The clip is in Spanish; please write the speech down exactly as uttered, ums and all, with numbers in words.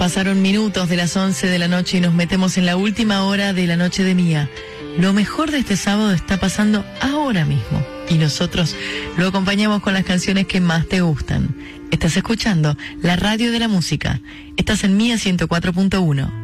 Pasaron minutos de las once de la noche y nos metemos en la última hora de la noche de Mía. Lo mejor de este sábado está pasando ahora mismo y nosotros lo acompañamos con las canciones que más te gustan. Estás escuchando la radio de la música. Estás en Mía ciento cuatro punto uno.